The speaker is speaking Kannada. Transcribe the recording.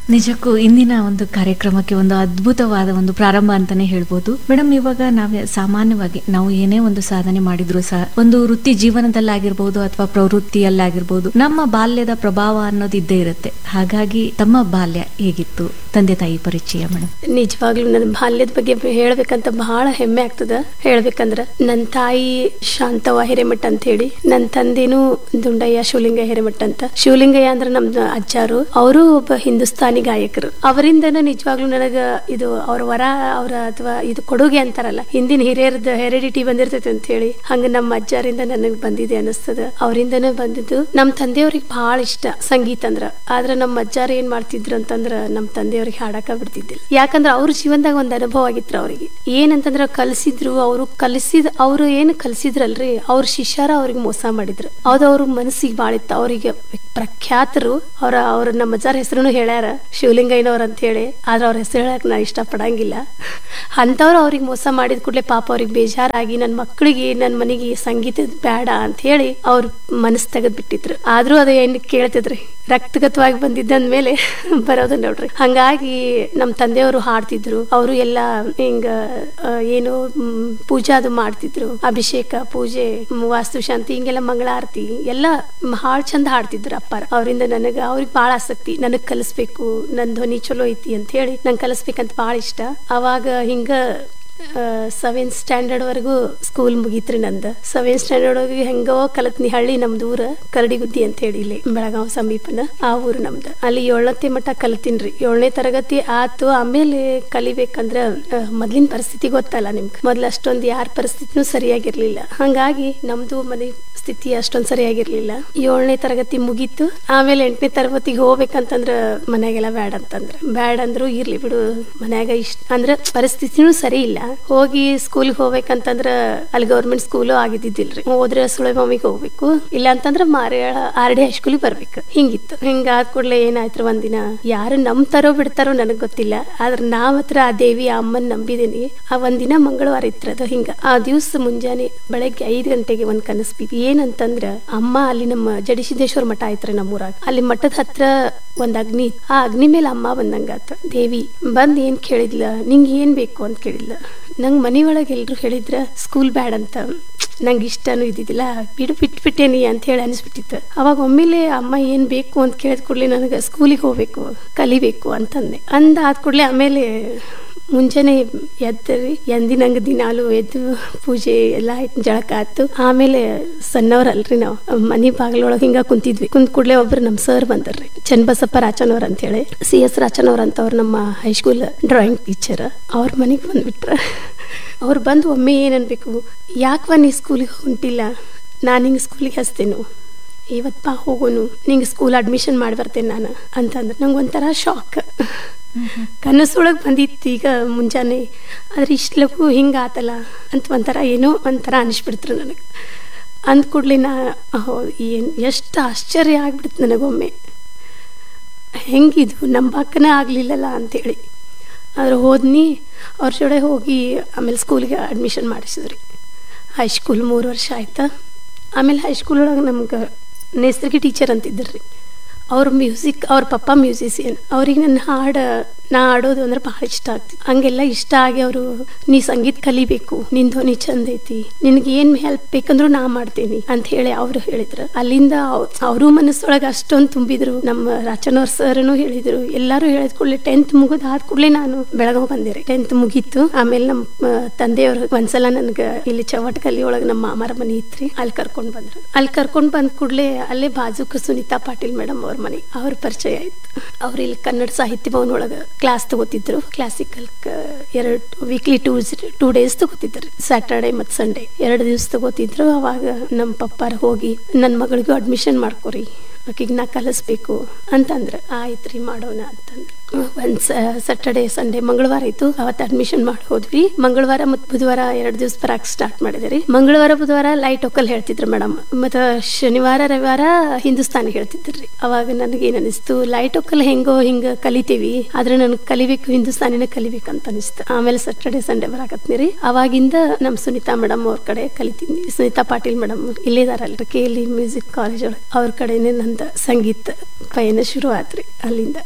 ನಿಜಕ್ಕೂ ಇಂದಿನ ಒಂದು ಕಾರ್ಯಕ್ರಮಕ್ಕೆ ಒಂದು ಅದ್ಭುತವಾದ ಒಂದು ಪ್ರಾರಂಭ ಅಂತಾನೆ ಹೇಳ್ಬೋದು. ಮೇಡಮ್, ಇವಾಗ ನಾವೇ ಸಾಮಾನ್ಯವಾಗಿ ನಾವು ಏನೇ ಒಂದು ಸಾಧನೆ ಮಾಡಿದ್ರು ಸಹ ಒಂದು ವೃತ್ತಿ ಜೀವನದಲ್ಲಾಗಿರ್ಬೋದು ಅಥವಾ ಪ್ರವೃತ್ತಿಯಲ್ಲಾಗಿರ್ಬೋದು ನಮ್ಮ ಬಾಲ್ಯದ ಪ್ರಭಾವ ಅನ್ನೋದು ಇದ್ದೇ ಇರುತ್ತೆ. ಹಾಗಾಗಿ ತಮ್ಮ ಬಾಲ್ಯ ಹೇಗಿತ್ತು, ತಂದೆ ತಾಯಿ ಪರಿಚಯ ಮೇಡಮ್? ನಿಜವಾಗ್ಲೂ ನನ್ನ ಬಾಲ್ಯದ ಬಗ್ಗೆ ಹೇಳ್ಬೇಕಂತ ಬಹಳ ಹೆಮ್ಮೆ ಆಗ್ತದ. ಹೇಳ್ಬೇಕಂದ್ರ ನನ್ನ ತಾಯಿ ಶಾಂತವ್ವ ಹಿರೇಮಠ ಅಂತ ಹೇಳಿ, ನನ್ನ ತಂದೆನೂ ದುಂಡಯ್ಯ ಶಿವಲಿಂಗ ಹಿರೇಮಠ ಅಂತ. ಶಿವಲಿಂಗಯ್ಯ ಅಂದ್ರೆ ನಮ್ದು ಅಜ್ಜಾರು, ಅವರು ಒಬ್ಬ ಹಿಂದೂಸ್ತಾನಿ ಗಾಯಕರು. ಅವರಿಂದನೂ ನಿಜವಾಗ್ಲೂ ನನಗ ಇದು ಅವ್ರ ವರ ಅವರ ಅಥವಾ ಇದು ಕೊಡುಗೆ ಅಂತಾರಲ್ಲ, ಹಿಂದಿನ ಹಿರಿಯರದ ಹೆರಿಡಿಟಿ ಬಂದಿರ್ತೈತಿ ಅಂತ ಹೇಳಿ, ಹಂಗ ನಮ್ಮ ಅಜ್ಜಾರಿಂದ ನನಗ್ ಬಂದಿದೆ ಅನಿಸ್ತದ. ಅವರಿಂದನೇ ಬಂದಿದ್ದು. ನಮ್ಮ ತಂದೆಯವ್ರಿಗೆ ಬಹಳ ಇಷ್ಟ ಸಂಗೀತ ಅಂದ್ರ. ಆದ್ರೆ ನಮ್ಮ ಅಜ್ಜಾರ ಏನ್ ಮಾಡ್ತಿದ್ರು ಅಂತಂದ್ರ ನಮ್ಮ ತಂದೆಯವ್ರಿಗೆ ಹಾಡಾಕ ಬಿಡ್ತಿದ್ದಿಲ್ಲ. ಯಾಕಂದ್ರ ಅವ್ರ ಜೀವನದಾಗ ಒಂದ್ ಅನುಭವ ಆಗಿತ್ರ ಅವ್ರಿಗೆ. ಏನಂತಂದ್ರ ಕಲಿಸಿದ್ರು, ಅವ್ರು ಏನು ಕಲಿಸಿದ್ರಲ್ರಿ, ಅವ್ರ ಶಿಷ್ಯರ ಅವ್ರಿಗೆ ಮೋಸ ಮಾಡಿದ್ರು. ಅದು ಅವ್ರ ಮನಸ್ಸಿಗೆ ಬಾಳಿತ್ತು. ಅವ್ರಿಗೆ ಪ್ರಖ್ಯಾತರು ಅವ್ರ ನಮ್ಮ ಅಜ್ಜಾರ ಹೆಸರು ಹೇಳ್ಯಾರ, ಶಿವಲಿಂಗಯ್ಯನವ್ರ ಅಂತ ಹೇಳಿ. ಆದ್ರೆ ಅವ್ರ ಹೆಸರು ಹೇಳಕ್ ನಾ ಇಷ್ಟ ಪಡಂಗಿಲ್ಲ. ಅಂತವ್ರು ಅವ್ರಿಗೆ ಮೋಸ ಮಾಡಿದ ಕೂಡಲೇ ಪಾಪ ಅವ್ರಿಗೆ ಬೇಜಾರಾಗಿ ನನ್ನ ಮಕ್ಕಳಿಗೆ ನನ್ನ ಮನೆಗೆ ಸಂಗೀತದ ಬೇಡ ಅಂತ ಹೇಳಿ ಅವ್ರ ಮನಸ್ಸು ತೆಗೆದ್ ಬಿಟ್ಟಿದ್ರು. ಆದ್ರೂ ಅದು ಏನ್ ಕೇಳ್ತಿದ್ರಿ, ರಕ್ತಗತವಾಗಿ ಬಂದಿದ್ದಂದ್ಮೇಲೆ ಬರೋದು ನೋಡ್ರಿ. ಹಂಗಾಗಿ ನಮ್ಮ ತಂದೆಯವರು ಹಾಡ್ತಿದ್ರು. ಅವರು ಎಲ್ಲ ಹಿಂಗ ಏನು ಪೂಜಾ ಅದು ಮಾಡ್ತಿದ್ರು, ಅಭಿಷೇಕ ಪೂಜೆ, ವಾಸ್ತುಶಾಂತಿ, ಹಿಂಗೆಲ್ಲ ಮಂಗಳಾರತಿ ಎಲ್ಲ ಭಾಳ ಚಂದ ಹಾಡ್ತಿದ್ರು ಅಪ್ಪಾರ. ಅವರಿಂದ ಅವ್ರಿಗೆ ಬಹಳ ಆಸಕ್ತಿ, ನನಗ್ ಕಲಿಸ್ಬೇಕು, ನನ್ ಧ್ವನಿ ಚಲೋ ಐತಿ ಅಂತ ಹೇಳಿ ನಂಗೆ ಕಲಿಸ್ಬೇಕಂತ ಬಹಳ ಇಷ್ಟ. ಅವಾಗ ಹಿಂಗ 7th ಸ್ಟ್ಯಾಂಡರ್ಡ್ ವರೆಗೂ ಸ್ಕೂಲ್ ಮುಗೀತ್ರಿ ನಂದ. 7th ಸ್ಟ್ಯಾಂಡರ್ಡ್ ವರೆಗೂ ಹೆಂಗೋ ಕಲತ್ನಿ. ಹಳ್ಳಿ ನಮ್ದು ಊರ ಕರಡಿಗುದ್ದಿ ಅಂತ ಹೇಳಿ, ಇಲ್ಲಿ ಬೆಳಗಾವ್ ಸಮೀಪನ ಆ ಊರು ನಮ್ದು. ಅಲ್ಲಿ 7ನೇ ಮಟ್ಟ ಕಲಿತೀನ್ರಿ. 7ನೇ ತರಗತಿ ಆತು. ಆಮೇಲೆ ಕಲಿಬೇಕಂದ್ರ ಮೊದ್ಲಿನ ಪರಿಸ್ಥಿತಿ ಗೊತ್ತಲ್ಲ ನಿಮ್ಗೆ, ಮೊದ್ಲು ಅಷ್ಟೊಂದು ಯಾರ ಪರಿಸ್ಥಿತಿನೂ ಸರಿಯಾಗಿರ್ಲಿಲ್ಲ. ಹಂಗಾಗಿ ನಮ್ದು ಮನೆ ಸ್ಥಿತಿ ಅಷ್ಟೊಂದ್ ಸರಿಯಾಗಿರ್ಲಿಲ್ಲ. 7ನೇ ತರಗತಿ ಮುಗೀತು. ಆಮೇಲೆ 8ನೇ ತರಗತಿಗೆ ಹೋಗ್ಬೇಕಂತಂದ್ರ ಮನ್ಯಾಗೆಲ್ಲ ಬ್ಯಾಡ್ ಅಂದ್ರು ಇರ್ಲಿ ಬಿಡು, ಮನ್ಯಾಗ ಇಷ್ಟ ಅಂದ್ರ ಪರಿಸ್ಥಿತಿನೂ ಸರಿ ಇಲ್ಲ. ಹೋಗಿ ಸ್ಕೂಲ್ಗೆ ಹೋಗ್ಬೇಕಂತಂದ್ರ ಅಲ್ಲಿ ಗೌರ್ಮೆಂಟ್ ಸ್ಕೂಲು ಆಗಿದ್ದಿಲ್ರಿ. ಹೋದ್ರೆ ಸುಳೆಮಮ್ಮಿಗೆ ಹೋಗ್ಬೇಕು, ಇಲ್ಲ ಅಂತಂದ್ರ RD ಹೈಸ್ಕೂಲಿಗೆ ಬರ್ಬೇಕು. ಹಿಂಗಿತ್ತು. ಹಿಂಗಾದ ಕೂಡ್ಲೆ ಏನಾಯ್ತು, ಒಂದಿನ ಯಾರು ತರೋ ಬಿಡ್ತಾರೋ ನನಗ್ ಗೊತ್ತಿಲ್ಲ. ಆದ್ರೆ ನಾವ್ ಹತ್ರ ಆ ದೇವಿ ಆ ಅಮ್ಮನ್ ನಂಬಿದೀನಿ. ಆ ಒಂದಿನ ಮಂಗಳವಾರ ಇತ್ತದ. ಹಿಂಗ ಆ ದಿವ್ಸ ಮುಂಜಾನೆ ಬೆಳಗ್ಗೆ 5 ಗಂಟೆಗೆ ಒಂದ್ ಕನಸು ಬಿದ್ದು. ಏನಂತಂದ್ರ ಅಮ್ಮ ಅಲ್ಲಿ ನಮ್ಮ ಜಡಿಸಿದ್ದೇಶ್ವರ ಮಠ ಐತ್ರಿ ನಮ್ಮೂರಾಗ, ಅಲ್ಲಿ ಮಠದ ಹತ್ರ ಒಂದ್ ಅಗ್ನಿ, ಆ ಅಗ್ನಿ ಮೇಲೆ ಅಮ್ಮ ಬಂದಂಗಾತ. ದೇವಿ ಬಂದ್ ಏನ್ ಕೇಳಿದ್ಲ, ನಿಂಗೆ ಏನ್ ಬೇಕು ಅಂತ ಕೇಳಿದ್ಲ. ನಂಗ್ ಮನಿ ಒಳಗೆ ಎಲ್ರು ಹೇಳಿದ್ರ ಸ್ಕೂಲ್ ಬ್ಯಾಡ್ ಅಂತ, ನಂಗೆ ಇಷ್ಟನೂ ಇದ್ದಿದ್ದಿಲ್ಲ, ಬಿಟ್ಬಿಟ್ಟೇನಿ ಅಂತ ಹೇಳಿ ಅನಿಸ್ಬಿಟ್ಟಿತ್ತು. ಅವಾಗ ಒಮ್ಮೆಲೆ ಅಮ್ಮ ಏನ್ ಬೇಕು ಅಂತ ಕೇಳಿದ ಕೂಡ್ಲೆ ನನಗೆ ಸ್ಕೂಲಿಗೆ ಹೋಗ್ಬೇಕು, ಕಲಿಬೇಕು ಅಂತಂದೆ. ಆದ ಕೂಡ್ಲೆ ಆಮೇಲೆ ಮುಂಜಾನೆ ಎದ್ದರಿ, ಎಂದಿನಂಗ ದಿನಾಲು ಎದ್ದು ಪೂಜೆ ಎಲ್ಲ ಆಯ್ತು, ಜಳಕ ಆಯ್ತು. ಆಮೇಲೆ ಸಣ್ಣವ್ರಲ್ರಿ ನಾವು ಮನಿ ಬಾಗಿಲೊಳಗೆ ಹಿಂಗ ಕುಂತಿದ್ವಿ. ಕುಂತ್ ಕೂಡ್ಲೆ ಒಬ್ರು ನಮ್ ಸರ್ ಬಂದರ್ರಿ, ಚನ್ನಬಸಪ್ಪ ರಾಚನವ್ರ ಅಂತ ಹೇಳಿ, CS ರಾಚನವ್ರ ಅಂತ. ಅವ್ರು ನಮ್ಮ ಹೈಸ್ಕೂಲ್ ಡ್ರಾಯಿಂಗ್ ಟೀಚರ್. ಅವ್ರ ಮನೆಗೆ ಬಂದ್ಬಿಟ್ರ. ಅವ್ರು ಬಂದು ಒಮ್ಮೆ ಏನನ್ಬೇಕು, ಯಾಕವಾ ನೀ ಸ್ಕೂಲಿಗೆ ಹೊಂಟಿಲ್ಲ, ನಾನು ಹಿಂಗೆ ಸ್ಕೂಲಿಗೆ ಹಚ್ತೇನು, ಇವತ್ತು ಬಾ ಹೋಗೋನು, ನಿಂಗೆ ಸ್ಕೂಲ್ ಅಡ್ಮಿಷನ್ ಮಾಡಿ ಬರ್ತೇನೆ ನಾನು ಅಂತಂದ್ರೆ ನಂಗೆ ಒಂಥರ ಶಾಕ್. ಕನಸೊಳಗೆ ಬಂದಿತ್ತು ಈಗ ಮುಂಜಾನೆ. ಆದ್ರೆ ಇಷ್ಟು ಲಘು ಹಿಂಗೆ ಆತಲ್ಲ ಅಂತ ಏನೋ ಒಂಥರ ಅನಿಸ್ಬಿಡ್ತು ನನಗೆ. ಅಂದ ಕೂಡ್ಲೆ ಎಷ್ಟು ಆಶ್ಚರ್ಯ ಆಗ್ಬಿಡ್ತು ನನಗೊಮ್ಮೆ, ಹೆಂಗಿದು ನಂಬಕ್ಕನೇ ಆಗ್ಲಿಲ್ಲಲ್ಲ ಅಂತೇಳಿ. ಆದ್ರೆ ಹೋದ್ನಿ, ಅವ್ರ ಜೋಡೆ ಹೋಗಿ ಆಮೇಲೆ ಸ್ಕೂಲಿಗೆ ಅಡ್ಮಿಷನ್ ಮಾಡಿಸಿದ್ರಿ. ಹೈಸ್ಕೂಲ್ 3 ವರ್ಷ ಆಯ್ತಾ. ಆಮೇಲೆ ಹೈಸ್ಕೂಲ್ ಒಳಗೆ ನಮ್ಗೆ ನೇಸರ್ಗಿ ಟೀಚರ್ ಅಂತಿದ್ರಿ. ಅವ್ರ ಮ್ಯೂಸಿಕ್, ಅವ್ರ ಪಪ್ಪ ಮ್ಯೂಸಿಷಿಯನ್. ಅವ್ರಿಗೆ ನನ್ನ ನಾ ಆಡೋದು ಅಂದ್ರೆ ಬಹಳ ಇಷ್ಟ ಆಗ್ತಿತ್ತು. ಹಂಗೆಲ್ಲ ಇಷ್ಟ ಆಗಿ ಅವರು, ನೀ ಸಂಗೀತ ಕಲಿಬೇಕು, ನಿನ್ ಧ್ವನಿ ಚಂದ ಐತಿ, ನಿನ್ಗೆ ಏನ್ ಹೆಲ್ಪ್ ಬೇಕಂದ್ರು ನಾ ಮಾಡ್ತೇನಿ ಅಂತ ಹೇಳಿ ಅವ್ರು ಹೇಳಿದ್ರು. ಅಲ್ಲಿಂದ ಅವರು ಮನಸ್ಸೊಳಗೆ ಅಷ್ಟೊಂದು ತುಂಬಿದ್ರು. ನಮ್ಮ ರಾಚನವ್ರ ಸರ್ನು ಹೇಳಿದ್ರು, ಎಲ್ಲಾರು ಹೇಳಿದ ಕೂಡಲೇ 10th ಮುಗಿದಾದ ಕೂಡಲೇ ನಾನು ಬೆಳಗಾವ್ ಬಂದಿರಿ. 10th ಮುಗೀತು. ಆಮೇಲೆ ನಮ್ಮ ತಂದೆಯವ್ರ ಒಂದ್ಸಲ ನನ್ಗೆ ಇಲ್ಲಿ ಚವಟಕಲ್ಲಿ ಒಳಗೆ ನಮ್ಮ ಮಾಮಾರ ಮನೆ ಇತ್ರಿ, ಅಲ್ಲಿ ಕರ್ಕೊಂಡ್ ಬಂದ್ರು. ಅಲ್ಲಿ ಕರ್ಕೊಂಡ್ ಬಂದ ಕೂಡಲೇ ಅಲ್ಲೇ ಬಾಜುಕ ಸುನೀತಾ ಪಾಟೀಲ್ ಮೇಡಮ್ ಅವ್ರ ಮನೆ ಅವ್ರ ಪರಿಚಯ ಆಯ್ತು. ಅವ್ರು ಇಲ್ಲಿ ಕನ್ನಡ ಸಾಹಿತ್ಯ ಭವನ ಒಳಗೆ class ತಗೋತಿದ್ರು. Classical weekly 2 days ತಗೋತಿದ್ರು, Saturday ಮತ್ತು ಸಂಡೇ 2 ದಿವಸ ತಗೋತಿದ್ರು. ಅವಾಗ ನಮ್ಮ ಪಪ್ಪಾರ ಹೋಗಿ ನನ್ನ ಮಗಳಿಗೂ ಅಡ್ಮಿಷನ್ ಮಾಡ್ಕೊರಿ, ಆಕಿಗೆ ನಾ ಕಲಿಸ್ಬೇಕು ಅಂತಂದ್ರೆ. ಆಯ್ತ್ರಿ ಮಾಡೋಣ ಅಂತಂದ್ರೆ ಒಂದ್ ಸ್ಯಾಟರ್ಡೆ ಸಂಡೇ ಮಂಗಳವಾರ ಇತ್ತು, ಅವತ್ತು ಅಡ್ಮಿಷನ್ ಮಾಡಿ ಹೋದ್ವಿ. ಮಂಗಳವಾರ ಮತ್ತು ಬುಧವಾರ 2 ದಿವಸ ಬರಾಕ್ ಸ್ಟಾರ್ಟ್ ಮಾಡಿದ್ರಿ. ಮಂಗಳವಾರ ಬುಧವಾರ ಲೈಟ್ ವೋಕಲ್ ಹೇಳ್ತಿದ್ರು ಮೇಡಮ್, ಮತ್ತು ಶನಿವಾರ ರವಿವಾರ ಹಿಂದೂಸ್ತಾನಿ ಹೇಳ್ತಿದ್ರಿ. ಅವಾಗ ನನಗೇನು ಅನಿಸ್ತು, ಲೈಟ್ ವೋಕಲ್ ಹೆಂಗೋ ಹಿಂಗ ಕಲಿತೀವಿ, ಆದ್ರೆ ನನಗೆ ಕಲಿಬೇಕು, ಹಿಂದೂಸ್ತಾನಿನ ಕಲಿಬೇಕಂತ ಅನಿಸ್ತು. ಆಮೇಲೆ ಸ್ಯಾಟರ್ಡೆ ಸಂಡೇ ಬರಾಕತ್ನಿರಿ. ಅವಾಗಿಂದ ನಮ್ಮ ಸುನೀತಾ ಮೇಡಮ್ ಅವ್ರ ಕಡೆ ಕಲಿತೀನಿ. Sunita Patil madam ಇಲ್ಲಿದಾರಲ್ರಿ, KLE music college ಒಳಗೆ, ಅವ್ರ ಕಡೆನೆ ನಂದು ಸಂಗೀತ ಪಯಣ ಶುರು ಆತ್ರಿ. ಅಲ್ಲಿಂದ